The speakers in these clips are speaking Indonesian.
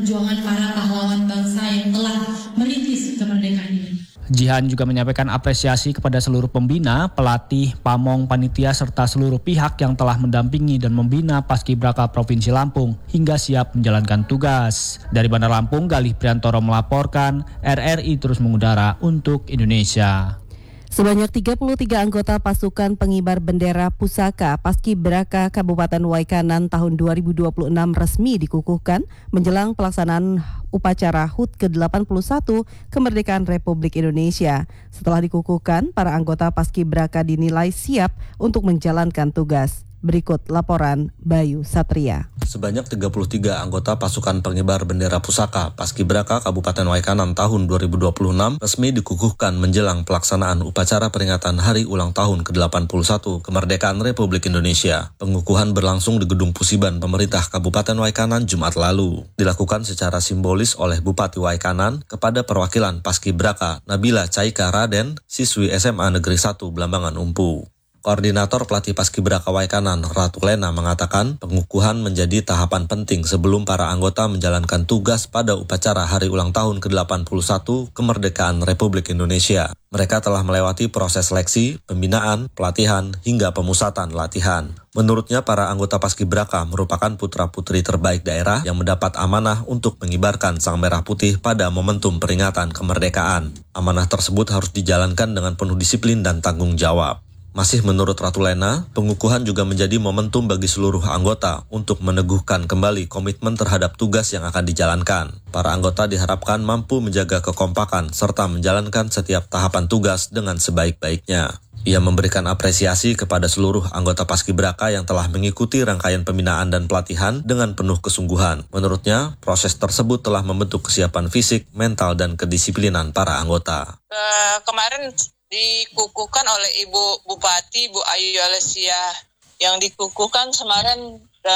perjuangan para pahlawan bangsa yang telah merintis kemerdekaan ini. Jihan juga menyampaikan apresiasi kepada seluruh pembina, pelatih, pamong, panitia, serta seluruh pihak yang telah mendampingi dan membina Paskibraka Provinsi Lampung hingga siap menjalankan tugas. Dari Bandar Lampung, Galih Priantoro melaporkan, RRI terus mengudara untuk Indonesia. Sebanyak 33 anggota pasukan pengibar bendera pusaka Paskibraka Kabupaten Waikanan tahun 2026 resmi dikukuhkan menjelang pelaksanaan upacara HUT ke-81 Kemerdekaan Republik Indonesia. Setelah dikukuhkan, para anggota Paskibraka dinilai siap untuk menjalankan tugas. Berikut laporan Bayu Satria. Sebanyak 33 anggota pasukan pengibar bendera pusaka Paskibraka Kabupaten Waikanan tahun 2026 resmi dikukuhkan menjelang pelaksanaan upacara peringatan Hari Ulang Tahun ke-81 Kemerdekaan Republik Indonesia. Pengukuhan berlangsung di Gedung Pusiban Pemerintah Kabupaten Waikanan Jumat lalu. Dilakukan secara simbolis oleh Bupati Waikanan kepada perwakilan Paskibraka Nabila Caika Raden, siswi SMA Negeri 1 Blambangan Umpu. Koordinator Pelatih Paskibraka Waikanan, Ratu Lena, mengatakan pengukuhan menjadi tahapan penting sebelum para anggota menjalankan tugas pada upacara Hari Ulang Tahun ke-81 Kemerdekaan Republik Indonesia. Mereka telah melewati proses seleksi, pembinaan, pelatihan, hingga pemusatan latihan. Menurutnya, para anggota Paskibraka merupakan putra-putri terbaik daerah yang mendapat amanah untuk mengibarkan sang merah putih pada momentum peringatan kemerdekaan. Amanah tersebut harus dijalankan dengan penuh disiplin dan tanggung jawab. Masih menurut Ratu Lena, pengukuhan juga menjadi momentum bagi seluruh anggota untuk meneguhkan kembali komitmen terhadap tugas yang akan dijalankan. Para anggota diharapkan mampu menjaga kekompakan serta menjalankan setiap tahapan tugas dengan sebaik-baiknya. Ia memberikan apresiasi kepada seluruh anggota Paskibraka yang telah mengikuti rangkaian pembinaan dan pelatihan dengan penuh kesungguhan. Menurutnya, proses tersebut telah membentuk kesiapan fisik, mental, dan kedisiplinan para anggota. Kemarin dikukuhkan oleh Ibu Bupati, Bu Ayu Alesia. Yang dikukuhkan kemarin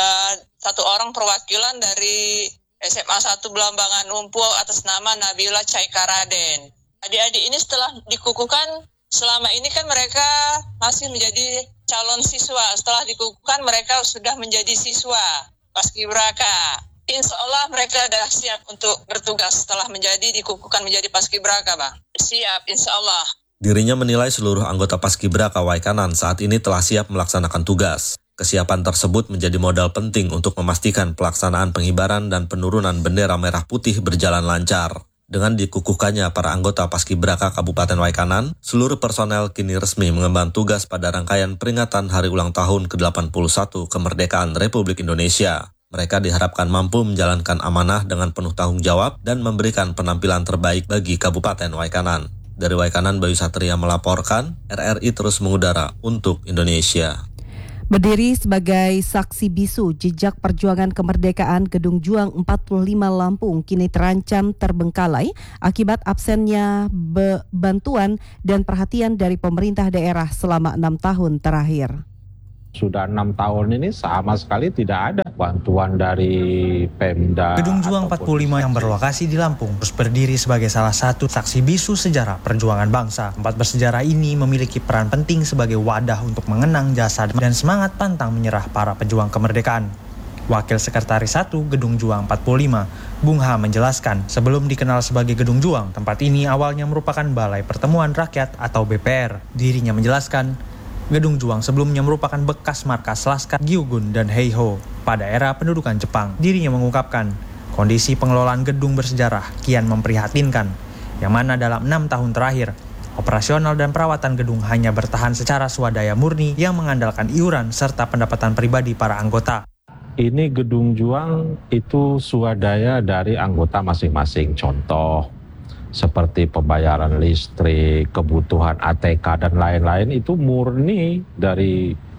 satu orang perwakilan dari SMA 1 Blambangan Umpu atas nama Nabila Caika Raden. Adik-adik ini setelah dikukuhkan, selama ini kan mereka masih menjadi calon siswa. Setelah dikukuhkan mereka sudah menjadi siswa Paskibraka. Insya Allah mereka sudah siap untuk bertugas setelah dikukuhkan menjadi Paskibraka, Bang. Siap, insya Allah. Dirinya menilai seluruh anggota Paskibraka Waikanan saat ini telah siap melaksanakan tugas. Kesiapan tersebut menjadi modal penting untuk memastikan pelaksanaan pengibaran dan penurunan bendera merah putih berjalan lancar. Dengan dikukuhkannya para anggota Paskibraka Kabupaten Waikanan, seluruh personel kini resmi mengemban tugas pada rangkaian peringatan Hari Ulang Tahun ke-81 Kemerdekaan Republik Indonesia. Mereka diharapkan mampu menjalankan amanah dengan penuh tanggung jawab dan memberikan penampilan terbaik bagi Kabupaten Waikanan. Dari Waikanan, Bayu Satria melaporkan, RRI terus mengudara untuk Indonesia. Berdiri sebagai saksi bisu jejak perjuangan kemerdekaan, Gedung Juang 45 Lampung kini terancam terbengkalai akibat absennya bantuan dan perhatian dari pemerintah daerah selama 6 tahun terakhir. Sudah 6 tahun ini sama sekali tidak ada bantuan dari Pemda. Gedung Juang 45 yang berlokasi di Lampung terus berdiri sebagai salah satu saksi bisu sejarah perjuangan bangsa. Tempat bersejarah ini memiliki peran penting sebagai wadah untuk mengenang jasa dan semangat pantang menyerah para pejuang kemerdekaan. Wakil Sekretaris 1 Gedung Juang 45, Bung Ha menjelaskan, sebelum dikenal sebagai Gedung Juang, tempat ini awalnya merupakan Balai Pertemuan Rakyat atau BPR. Dirinya menjelaskan, Gedung Juang sebelumnya merupakan bekas markas Laskar Gyugun dan Heiho pada era pendudukan Jepang. Dirinya mengungkapkan, kondisi pengelolaan gedung bersejarah kian memprihatinkan, yang mana dalam 6 tahun terakhir, operasional dan perawatan gedung hanya bertahan secara swadaya murni yang mengandalkan iuran serta pendapatan pribadi para anggota. Ini Gedung Juang itu swadaya dari anggota masing-masing. Contoh, seperti pembayaran listrik, kebutuhan ATK dan lain-lain itu murni dari